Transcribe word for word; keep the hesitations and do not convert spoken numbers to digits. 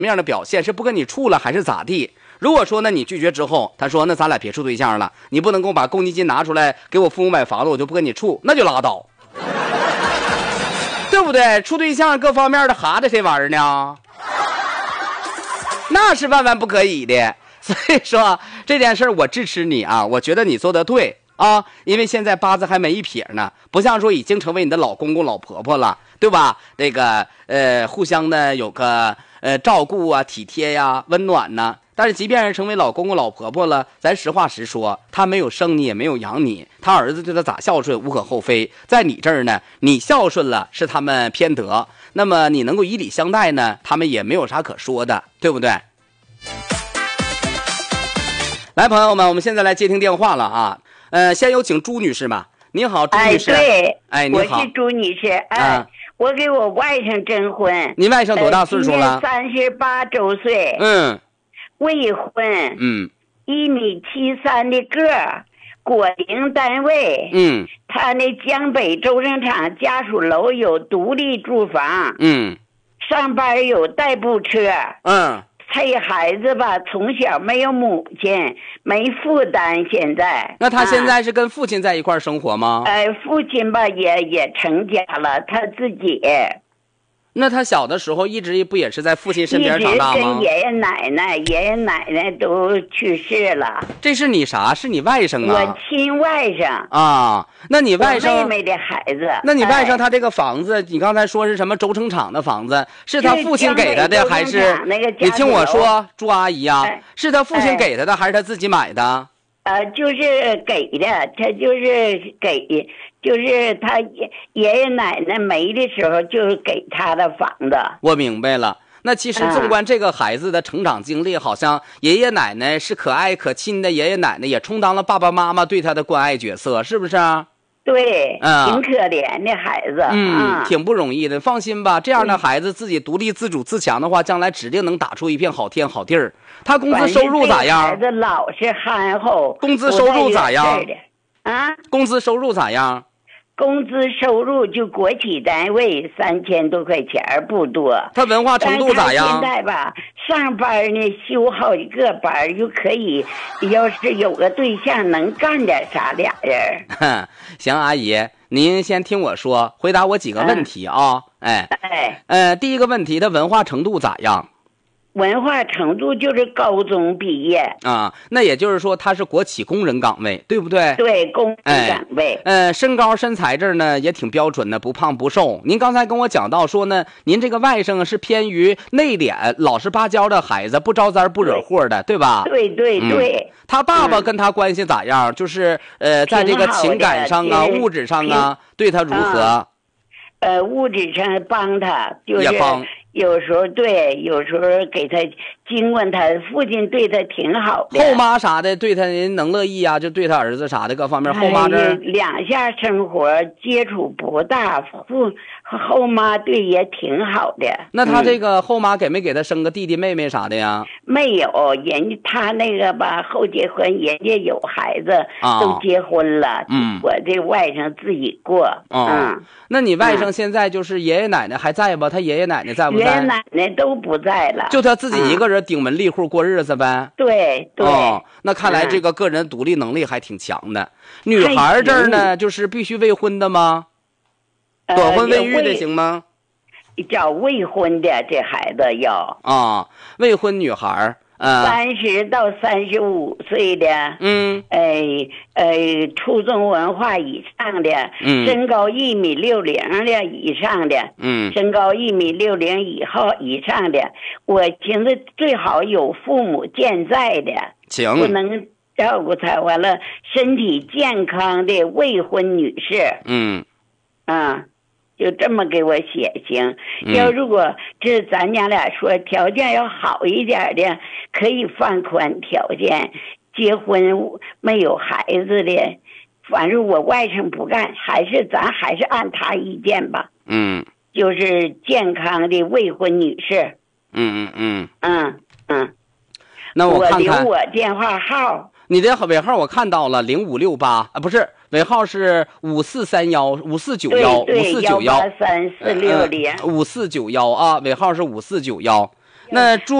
么样的表现？是不跟你处了还是咋地？如果说呢你拒绝之后，他说那咱俩别处对象了，你不能给我把公积金拿出来给我父母买房子，我就不跟你处，那就拉倒，对不对？处对象各方面的哈着谁玩呢？那是万万不可以的。所以说这件事我支持你啊，我觉得你做的对啊，因为现在八字还没一撇呢，不像说已经成为你的老公公老婆婆了，对吧？那个呃，互相呢有个呃照顾啊、体贴呀、温暖呢。但是即便是成为老公公老婆婆了，咱实话实说，他没有生你也没有养你，他儿子对他咋孝顺无可厚非。在你这儿呢，你孝顺了是他们偏德，那么你能够以礼相待呢，他们也没有啥可说的，对不对？来，朋友们，我们现在来接听电话了啊。呃，先有请朱女士吧。你好，朱女士。 哎，对， 哎，你好， 我是朱女士。哎， 啊、 我给我外甥征婚。 您外甥多大岁数了？ 三十八周岁。 嗯， 未婚。 嗯， 一米七三的个儿，果营单位。嗯，他那江北周生厂家属楼有独立住房。 嗯， 上班有代步车。 嗯。 这孩子吧，从小没有母亲，没负担。现在， 那他现在是跟父亲在一块生活吗？ 呃，父亲吧也也成家了，他自己。 那他小的时候一直不也是在父亲身边长大吗？ 一直跟爷爷奶奶，爷爷奶奶都去世了。 这是你啥？是你外甥啊？ 我亲外甥啊。那你外甥妹妹的孩子？ 那你外甥他这个房子，哎、你刚才说是什么轴承厂的房子，是他父亲给他的还是？你听我说，朱阿姨啊，哎、是他父亲给他的、哎、还是他自己买的？ 呃，就是给的，他就是给。就是他爷爷爷奶奶没的时候，就是给他的房子。 我明白了。那其实纵观这个孩子的成长经历，好像爷爷奶奶是可爱可亲的，爷爷奶奶也充当了爸爸妈妈对他的关爱角色，是不是啊？ 对， 嗯， 挺可怜的孩子， 嗯，挺不容易的。放心吧，这样的孩子自己独立自主自强的话，将来指定能打出一片好天好地儿。他工资收入咋样？ 孩子老实憨厚。 工资收入咋样？ 啊？ 工资收入咋样？ 工资收入就国企单位三千多块钱，不多。 他文化程度咋样？ 现在吧，上班呢修好几个班就可以，要是有个对象能干点啥，俩人。 行，阿姨，您先听我说，回答我几个问题啊。嗯、哎哎， 呃，第一个问题，他文化程度咋样？ 文化程度就是高中毕业啊，那也就是说他是国企工人岗位，对不对？ 对，工人岗位。 哎、呃，身高身材这儿呢也挺标准的，不胖不瘦。您刚才跟我讲到说呢，您这个外甥是偏于内敛、老实巴交的孩子，不招灾不惹祸的， 对, 对吧？ 对对对、 嗯。他爸爸跟他关系咋样？嗯、就是呃，在这个情感上啊、物质上啊，对他如何？ 嗯、呃，物质上帮他，就是也帮。 有时候对，有时候给他经问他父亲对他挺好的， 后妈啥的对他人能乐意啊，就对他儿子啥的各方面。后妈这、哎、 两下生活接触不大，父后妈对也挺好的。 那他这个后妈给没给他生个弟弟妹妹啥的呀？ 嗯、没有，人家他那个吧后结婚，人家有孩子、啊、都结婚了。 嗯， 我这外甥自己过。 哦、嗯，那你外甥现在就是爷爷奶奶还在不？他爷爷奶奶在不？ 爷爷奶奶都不在了， 就他自己一个人顶门立户过日子呗。 嗯、对对、 哦，那看来这个个人独立能力还挺强的。嗯、女孩这儿呢，就是必须未婚的吗？ 呃、 短婚未育的行吗？ 叫未婚的这孩子要啊、哦，未婚女孩。 三十到三十五岁的， 嗯， 呃呃，初中文化以上的， 嗯， 身高一米六零的以上的， 嗯， 身高一米六零以后以上的，我寻思最好有父母健在的， 行， 不能照顾他，完了身体健康的未婚女士， 嗯， 啊。就这么给我写行，要如果这咱娘俩说条件要好一点的，可以放宽条件，结婚没有孩子的，反正我外甥不干，还是咱还是按他意见吧。 嗯， 就是健康的未婚女士。 嗯嗯嗯嗯嗯， 那我看看我留我电话号。 你的尾号我看到了零五六八啊，不是尾号是五四三幺五四九幺五四九幺三四六零五四九幺啊，尾号是五四九幺。 那祝